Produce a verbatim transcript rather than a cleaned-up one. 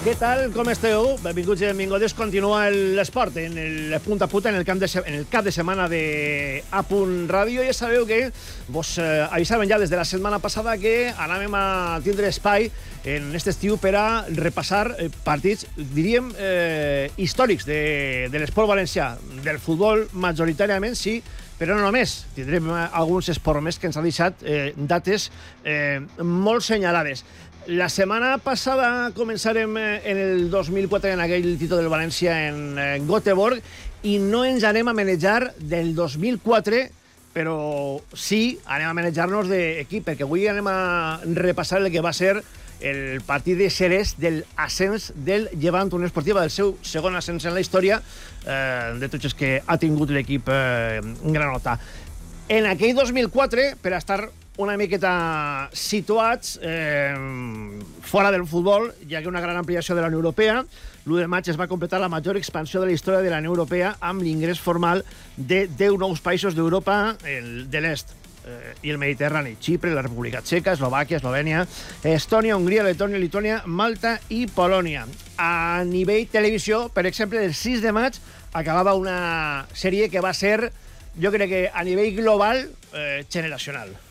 Què tal, com esteu? Benvinguts i benvingudes. Continua l'esport en el punt a punt en el, camp de, en el cap de setmana de A Punt Ràdio. Ja sabeu que vos eh, avisàvem ja des de la setmana passada que anàvem a tindre espai en aquest estiu per a repassar eh, partits, diríem, eh, històrics de, de l'esport valencià, del futbol majoritàriament, sí, però no només. Tindrem alguns esports més que ens han deixat eh, dates eh, molt senyalades. La setmana passada començarem en el dos mil quatre en aquell títol del València en Göteborg i no ens anem a manejar del dos mil quatre, però sí anem a manejar-nos d'equip, perquè avui anem a repassar el que va ser el partit de Xerès del ascens del Llevant Unió Esportiva, del seu segon ascens en la història, eh, de tots els que ha tingut l'equip eh, granota. En aquell dos mil quatre, per a estar una miqueta situats eh, fora del futbol, ja que una gran ampliació de la Unió Europea, l'u de maig es va completar la major expansió de la història de la Unió Europea amb l'ingrés formal de deu nous països d'Europa de l'est eh, i el Mediterrani: Xipre, la República Txeca, Eslovàquia, Eslovènia, Estònia, Hongria, Letònia, Lituània, Malta i Polònia. A nivell televisió, per exemple, el sis de maig acabava una sèrie que va ser, jo crec que a nivell global, eh, generacional.